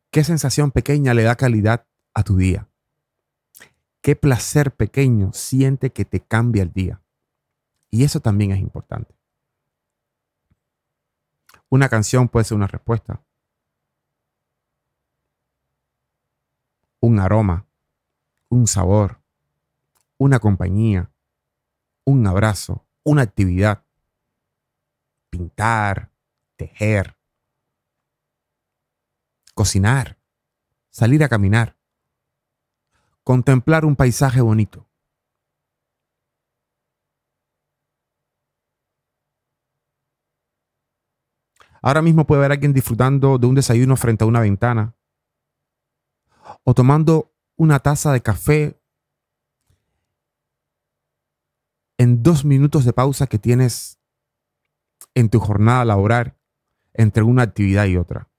¿Qué sensación pequeña le da calidad a tu día? ¿Qué placer pequeño siente que te cambia el día? Y eso también es importante. Una canción puede ser una respuesta, un aroma, un sabor, una compañía, un abrazo, una actividad, pintar, tejer, cocinar, salir a caminar, contemplar un paisaje bonito. Ahora mismo puede haber alguien disfrutando de un desayuno frente a una ventana o tomando una taza de café en 2 minutos de pausa que tienes en tu jornada laboral entre una actividad y otra.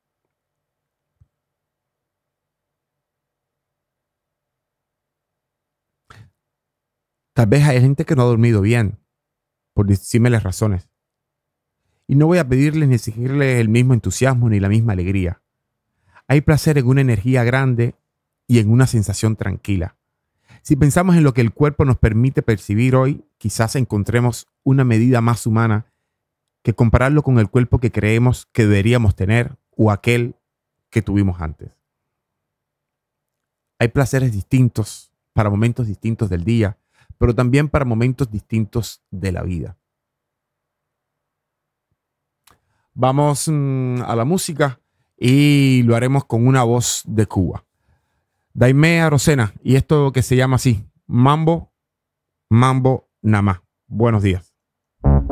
Tal vez hay gente que no ha dormido bien, por disímiles razones. Y no voy a pedirles ni exigirles el mismo entusiasmo ni la misma alegría. Hay placer en una energía grande y en una sensación tranquila. Si pensamos en lo que el cuerpo nos permite percibir hoy, quizás encontremos una medida más humana que compararlo con el cuerpo que creemos que deberíamos tener o aquel que tuvimos antes. Hay placeres distintos para momentos distintos del día, pero también para momentos distintos de la vida. Vamos a la música y lo haremos con una voz de Cuba. Daimé Arocena y esto que se llama así, Mambo, Mambo Namá. Buenos días.